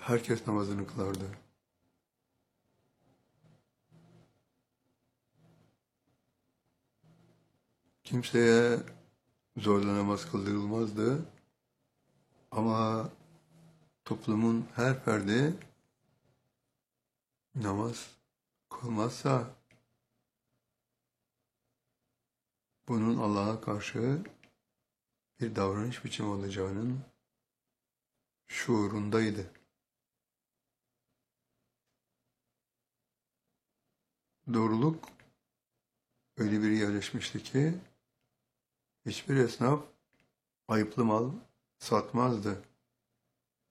herkes namazını kılardı. Kimseye zorla namaz kıldırılmazdı ama toplumun her ferdi namaz kılmazsa bunun Allah'a karşı bir davranış biçimi olacağının şuurundaydı. Doğruluk öyle bir yerleşmişti ki hiçbir esnaf ayıplı mal satmazdı.